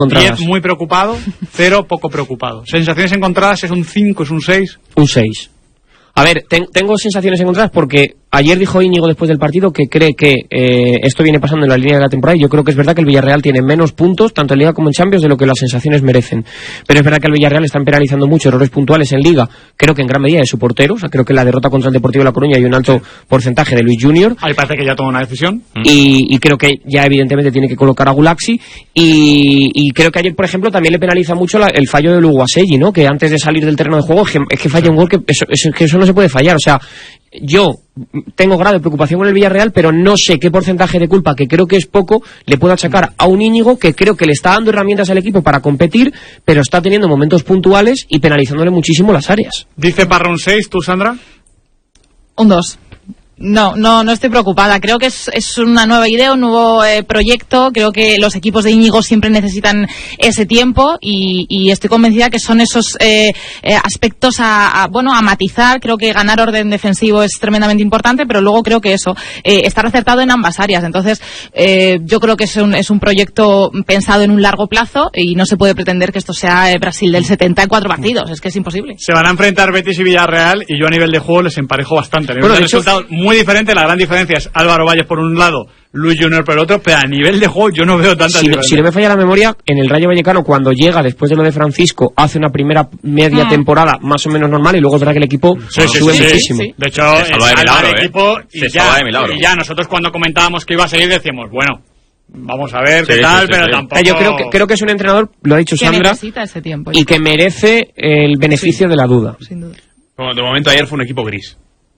10 muy preocupado, 0 poco preocupado. Sensaciones encontradas, ¿es un 5, es un 6? Un 6. A ver, tengo sensaciones encontradas porque ayer dijo Íñigo después del partido que cree que esto viene pasando en la línea de la temporada, y yo creo que es verdad que el Villarreal tiene menos puntos, tanto en Liga como en Champions, de lo que las sensaciones merecen. Pero es verdad que el Villarreal están penalizando mucho errores puntuales en Liga, creo que en gran medida de su portero, o sea, creo que en la derrota contra el Deportivo de La Coruña hay un alto porcentaje de Luis Junior. Ahí parece que ya toma una decisión. Y creo que ya evidentemente tiene que colocar a Gulaxi, y creo que ayer, por ejemplo, también le penaliza mucho el fallo de Luguaselli, ¿no? Que antes de salir del terreno de juego es que falla un gol que eso no se puede fallar. O sea, yo tengo grado de preocupación con el Villarreal, pero no sé qué porcentaje de culpa, que creo que es poco, le puedo achacar a un Íñigo que creo que le está dando herramientas al equipo para competir, pero está teniendo momentos puntuales y penalizándole muchísimo las áreas. Dice Parra un 6, ¿tú, Sandra? Un 2. No estoy preocupada. Creo que es una nueva idea, un nuevo proyecto. Creo que los equipos de Íñigo siempre necesitan ese tiempo y estoy convencida que son esos aspectos a matizar. Creo que ganar orden defensivo es tremendamente importante, pero luego creo que estar acertado en ambas áreas. Entonces, yo creo que es un proyecto pensado en un largo plazo y no se puede pretender que esto sea Brasil del 70 en 4 partidos. Es que es imposible. Se van a enfrentar Betis y Villarreal y yo a nivel de juego les emparejo bastante. Bueno, de resultados muy diferente. La gran diferencia es Álvaro Valles por un lado, Luis Junior por el otro, pero a nivel de juego yo no veo tanta diferencia. Si no me falla la memoria, en el Rayo Vallecano, cuando llega después de lo de Francisco, hace una primera media temporada más o menos normal, y luego es verdad que el equipo sube muchísimo. Sí. De hecho, el equipo y ya nosotros cuando comentábamos que iba a seguir decíamos, bueno, vamos a ver qué tal, pero tampoco... Yo creo que es un entrenador, lo ha dicho Sandra, necesita ese tiempo, y que merece el beneficio de la duda. Sin duda. Bueno, de momento ayer fue un equipo gris.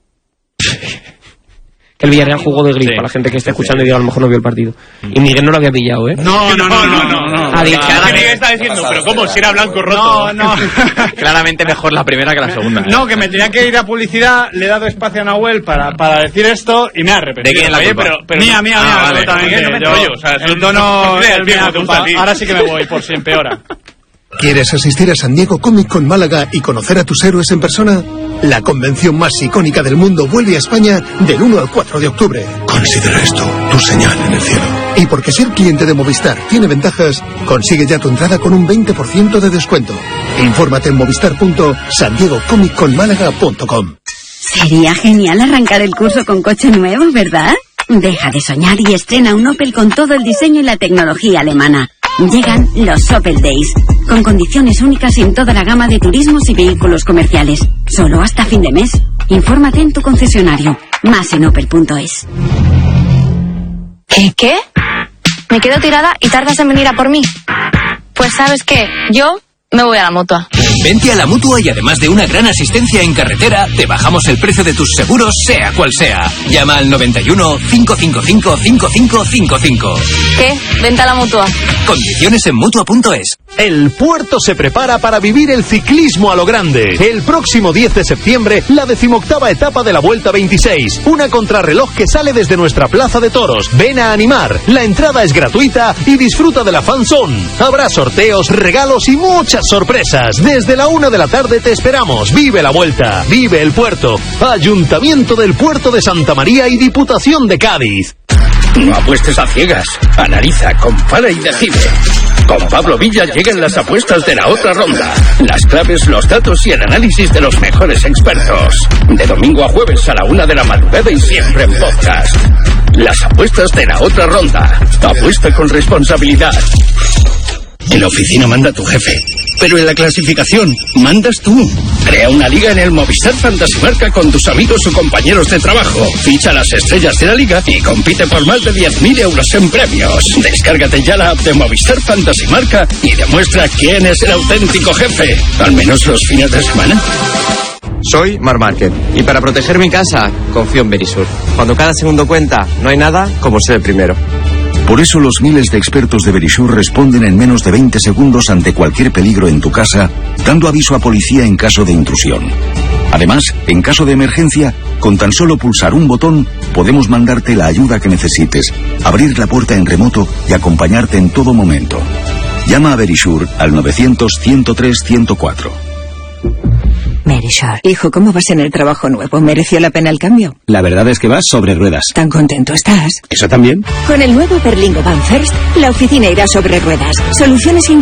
El Villarreal jugó de gris, para la gente que está escuchando y diga, a lo mejor no vio el partido. Y Miguel no lo había pillado, ¿eh? No. Miguel está diciendo, pero ¿cómo? Si era blanco roto. No. Claramente mejor la primera que la segunda. No, que me tenía que ir a publicidad, le he dado espacio a Nahuel para decir esto y me ha arrepentido. ¿De quién es la culpa? Pero mía, absolutamente. El tono es mía culpa. Ahora sí que me voy, por si empeora. ¿Quieres asistir a San Diego Comic Con Málaga y conocer a tus héroes en persona? La convención más icónica del mundo vuelve a España del 1 al 4 de octubre. Considera esto tu señal en el cielo. Y porque ser cliente de Movistar tiene ventajas, consigue ya tu entrada con un 20% de descuento. Infórmate en movistar.sandiegocomicconmálaga.com. Sería genial arrancar el curso con coche nuevo, ¿verdad? Deja de soñar y estrena un Opel con todo el diseño y la tecnología alemana. Llegan los Opel Days, con condiciones únicas en toda la gama de turismos y vehículos comerciales. Solo hasta fin de mes. Infórmate en tu concesionario. Más en opel.es. ¿Qué? ¿Me quedo tirada y tardas en venir a por mí? Pues ¿sabes qué? Yo me voy a la Mutua. Vente a la Mutua y además de una gran asistencia en carretera, te bajamos el precio de tus seguros, sea cual sea. Llama al 91 555 5555. ¿Qué? Vente a la Mutua. Condiciones en Mutua.es. El puerto se prepara para vivir el ciclismo a lo grande. El próximo 10 de septiembre, la 18ª etapa de la Vuelta 26. Una contrarreloj que sale desde nuestra plaza de toros. Ven a animar. La entrada es gratuita y disfruta de la fan zone. Habrá sorteos, regalos y muchas sorpresas. Desde la 1 de la tarde te esperamos. Vive la Vuelta. Vive el puerto. Ayuntamiento del Puerto de Santa María y Diputación de Cádiz. No apuestes a ciegas. Analiza, compara y decide. Con Pablo Villa llegan las apuestas de la otra ronda. Las claves, los datos y el análisis de los mejores expertos. De domingo a jueves a la 1 de la madrugada y siempre en podcast. Las apuestas de la otra ronda. Apuesta con responsabilidad. En la oficina manda tu jefe, pero en la clasificación mandas tú. Crea una liga en el Movistar Fantasy Marca con tus amigos o compañeros de trabajo. Ficha las estrellas de la liga y compite por más de 10.000 euros en premios. Descárgate ya la app de Movistar Fantasy Marca y demuestra quién es el auténtico jefe, al menos los fines de semana. Soy Mar Márquez y para proteger mi casa confío en Verisur. Cuando cada segundo cuenta, no hay nada como ser el primero. Por eso los miles de expertos de Verisur responden en menos de 20 segundos ante cualquier peligro en tu casa, dando aviso a policía en caso de intrusión. Además, en caso de emergencia, con tan solo pulsar un botón, podemos mandarte la ayuda que necesites, abrir la puerta en remoto y acompañarte en todo momento. Llama a Verisur al 900 103 104. Verisure. Hijo, ¿cómo vas en el trabajo nuevo? ¿Mereció la pena el cambio? La verdad es que vas sobre ruedas. ¿Tan contento estás? ¿Eso también? Con el nuevo Berlingo Van First, la oficina irá sobre ruedas. Soluciones